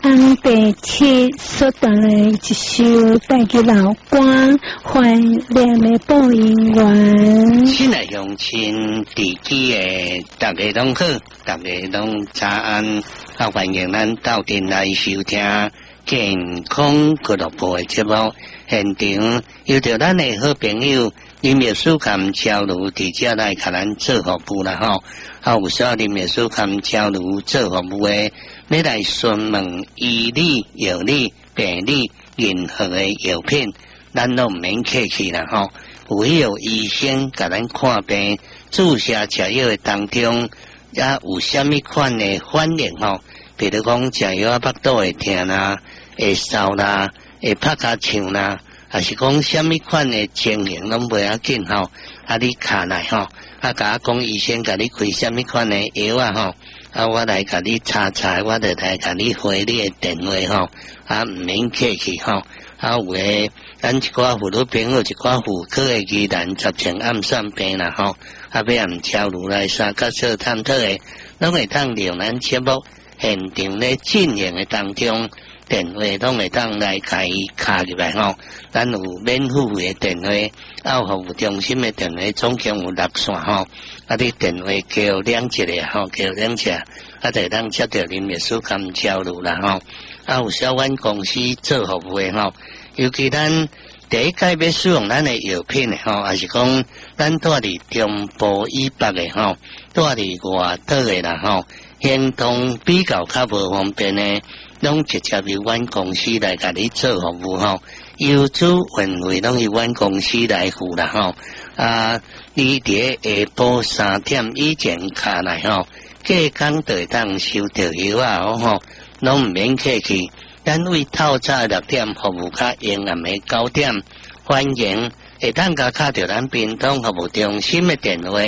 安第七所带来一首带给老官怀念的播音员。 新来乡亲地区的大家拢好，大家拢早安，欢迎咱到店来收听健康俱乐部的节目。现场有着咱的好朋友林秘书兼超如伫遮来甲咱做服务啦吼，有小林秘书兼超如做服务的，要来询问医理、药理、病理任何的药品，咱都唔免客气啦吼。有有医生甲咱看病，注射食药的当中，也有虾米款的反应吼？比如讲食药腹肚会痛啦，会嗽啦，会拍骹唱啦，还是讲虾米款的情形拢袂要紧吼？你卡来吼，甲我讲医生甲你开虾米款的药吼？我来甲你查查，我就来甲你回你的电话吼，唔免客气吼。有诶，咱一寡妇女朋友，一寡妇科的疑难杂症暗算病啦吼，要按超如来三角色探讨诶，拢会当利用咱节目现场咧进行诶当中，电话拢会当来甲伊卡入来吼。咱有免付费诶电话，服务中心诶电话总共有6线吼，你电话叫两一个吼，叫两只，就当接到林秘书兼超如啦吼。有小阮公司做服务诶吼，尤其咱第一届要使用咱诶药品诶吼，还是讲咱住伫中部以北诶吼，住伫外岛诶啦吼，行动比较较无方便诶，拢直接由阮公司来甲你做服务吼，邮资运费拢由阮公司来付啦吼。你伫下晡3点以前卡来吼，隔工就会当收到药吼。拢唔免客气，咱为透早6点服务到阴暗的9点，欢迎会当甲卡着咱屏东服务中心的电话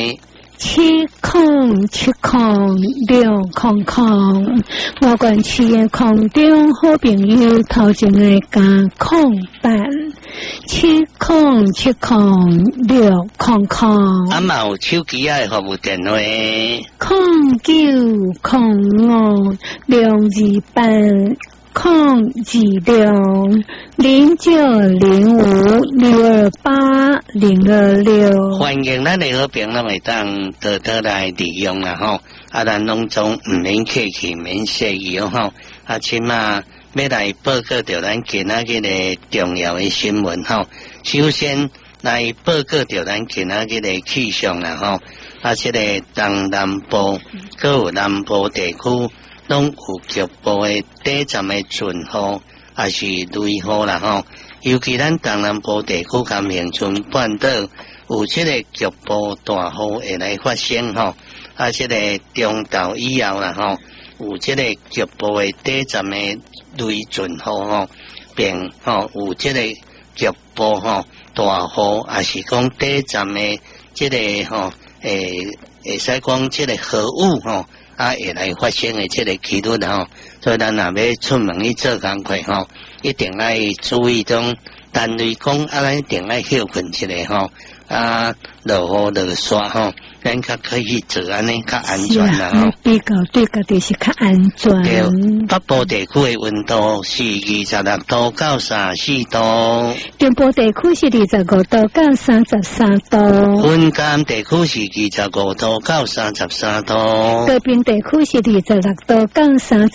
7070600，我管企业空中好朋友头前的加08。7070600， 嘛有手机的服务电话 095206280226， 欢迎咱的好朋友会当多多来利用啦吼，咱拢总唔免客气，免谢意吼，起码要来报告着咱今仔日的重要的新闻吼。首先来报告着咱今仔日的气象啦吼，这个东南部、各有南部地区拢有局部的短暂的阵雨，还是雷雨啦吼。尤其咱东南部地区含恒春半岛有这个局部大雨会来发生吼，这个中昼以后啦吼，有这个局部的短暂的雷阵雨吼，并有这个局部大雨，还是讲短暂的这个会使讲这个雨雾会来发生的这个几率吼，所以咱若要出门去做工课吼，一定要注意中单位讲咱一定要休困一下吼，落雨落雪吼，咱较可以做安尼较安全啦吼。 比较对家己是较安全。 对，北部地区的温度是26度到34度， 中部地区是25度到33度， 云嘉地区是25度到33度， 和平地区是26度到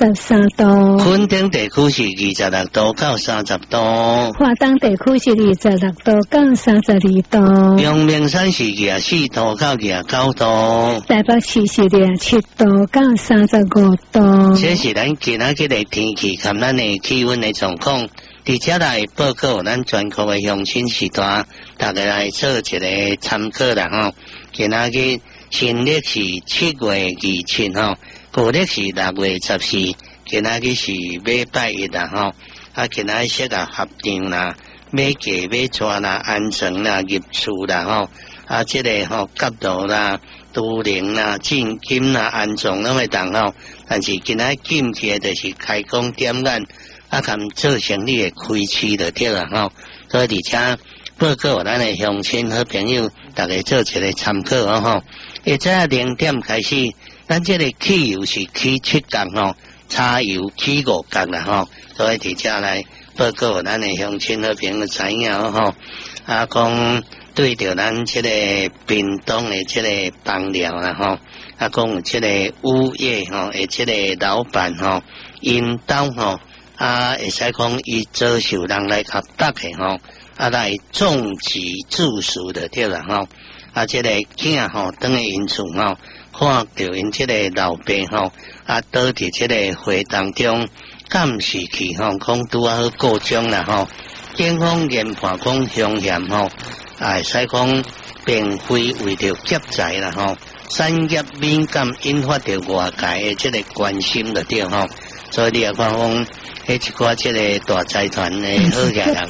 33度， 垦丁地區是26度到30度， 華東地區是26度到32度， 陽明山是24度到29度， 台北市是27度到35度。 這是咱今仔日的天氣及咱的氣溫的狀況。而且來報告咱全國的鄉親時代，大家來做一個參考啦吼。今仔日新曆是7月27吼，舊曆是6月14。今仔日是禮拜一啦吼，今仔日適合合場啦，買雞買蛇啦，安全啦，入厝啦吼，這個角度啦、都靈啦、進金啦、安全攏會當吼，但是今仔禁忌就是開工點眼，含做生意的開市就對啦吼，所以而且報告咱的鄉親好朋友，大家做一個參考吼。下晝0點開始，咱這個汽油是起7降吼。 插油起五角啦吼，所以伫遮来报告咱的乡亲和朋友知影吼，讲对着咱这个屏东的这个帮料啦吼，讲有这个物业吼，而这个老板吼，因兜吼，会使讲伊遭受人来合作的吼，来种植住宿的对啦吼，这个囝吼，等于因厝吼。看到因这个老爸吼，倒伫这个会当中监视器吼，讲拄好告状啦吼。警方研判讲凶险吼，会使讲并非为着劫财啦吼，产业敏感引发着外界的这个关心的对吼。所以你也看讲，迄一寡这个大财团的好些人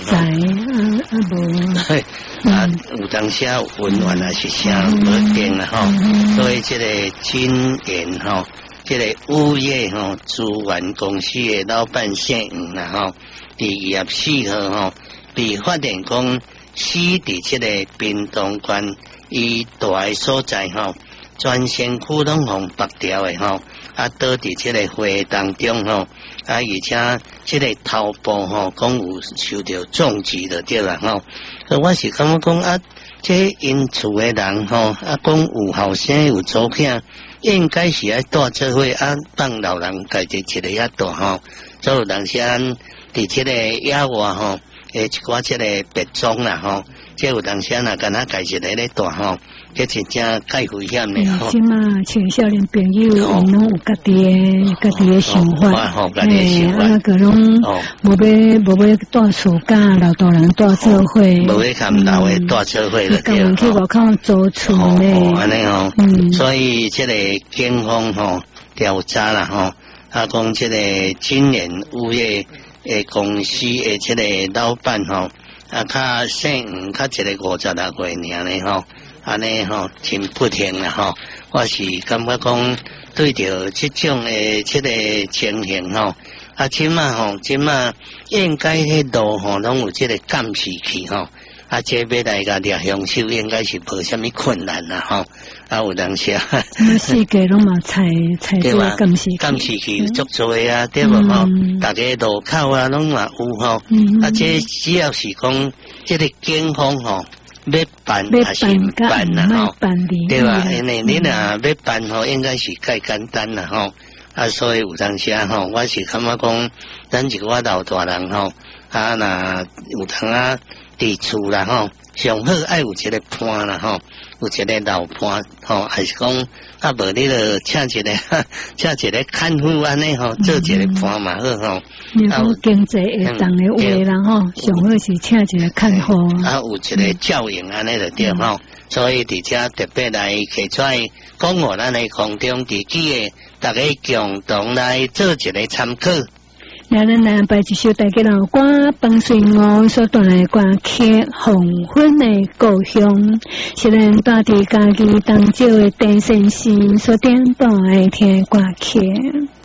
吼。有当时温暖也是啥不定啦吼，所以这个金源吼，这个物业吼，资源公司的老板姓黄啦吼，伫2月4号吼，被发现讲死伫这个屏东县伊住的所在吼，全身躯拢互拔掉的吼，倒伫这个花当中吼，而且这个头部吼，讲有受到重击的对啦吼。我是感觉讲这因厝的人吼，讲有后生有祖囝，应该是爱带做伙帮老人家己一个遐住吼。所以有当时伫这个野外吼，一寡这个别庄啦吼，这有当时若敢若家己一个咧住吼，这真正介危险的吼。 即嘛像少年朋友，因拢有家己的想法，个拢无要带厝家，老大人带做伙， 无要含老的带做伙了。 共去外口租厝呢， 安尼吼。所以这个警方吼调查啦吼，讲这个金源物业的公司的这个老板吼，较姓黄，较一个56岁尔呢吼。安尼吼，真不幸啦吼！我是感觉讲，对着这种的这个情形吼，即马应该迄路吼，拢有这个监视器吼，这要来个掠凶手，应该是无什么困难啦吼。有当时世界拢嘛采这个监视器足多啊，对无吼？大家路口拢嘛有吼，这只要是讲这个警方吼。要办还是唔办啦吼，对吧？因为你若要办吼，应该是介简单啦吼。所以有当时吼，我是感觉讲，咱一个老大人吼，若有通伫厝啦吼，上好爱有一个伴啦吼，有一个老伴吼，还是讲无你就请一个看护安尼吼，做一个伴嘛好吼。 有经济会当的话人吼，上好是请一个看护。 有一个照应安尼就对吼，所以伫遮特别来提出来讲互咱的空中地区的大家共同来做一个参考。 咱来摆一首大家老歌，伴随我所带来歌曲《黄昏的故乡》，是咱住伫家己当少的陈先生所点播的听歌曲。